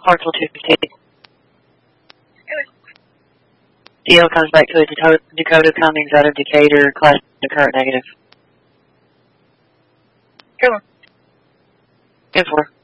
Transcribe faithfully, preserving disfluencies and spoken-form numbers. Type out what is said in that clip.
Hartsville two fifteen. D L comes back to a Dakota, Dakota Cummings out of Decatur, class to current negative. Come on. Good for.